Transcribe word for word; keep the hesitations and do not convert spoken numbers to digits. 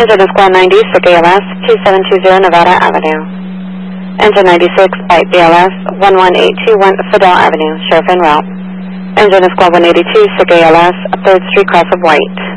Engine is Squad ninety, Sick A L S, two seven two zero Nevada Avenue. Engine ninety-six, Byte B L S, one one eight two one Fidel Avenue, Sheriff en route. Engine is Squad one eighty-two, Sick A L S, third Street, cross of White.